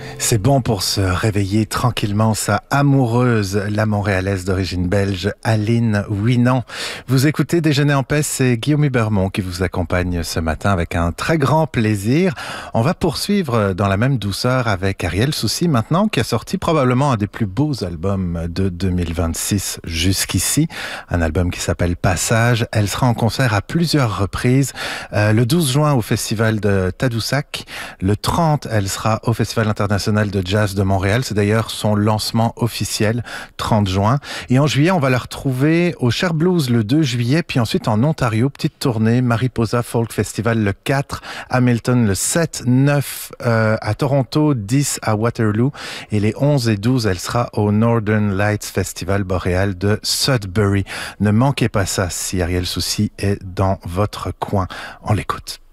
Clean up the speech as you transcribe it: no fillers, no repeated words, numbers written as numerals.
C'est bon pour se réveiller tranquillement, sa amoureuse, la Montréalaise d'origine belge, Aline Ouinan. Vous écoutez Déjeuner en paix, c'est Guillaume Hubermont qui vous accompagne ce matin avec un très grand plaisir. On va poursuivre dans la même douceur avec Ariel Soucy maintenant, qui a sorti probablement un des plus beaux albums de 2026 jusqu'ici. Un album qui s'appelle Passage. Elle sera en concert à plusieurs reprises. Le 12 juin au Festival de Tadoussac. Le 30, elle sera au Festival international de jazz de Montréal. C'est d'ailleurs son lancement officiel, 30 juin. Et en juillet, on va la retrouver au Cher Blues le 2 juillet, puis ensuite en Ontario, petite tournée, Mariposa Folk Festival le 4, Hamilton le 7, 9 à Toronto, 10 à Waterloo, et les 11 et 12, elle sera au Northern Lights Festival boréal de Sudbury. Ne manquez pas ça si Ariel Soucy est dans votre coin. On l'écoute.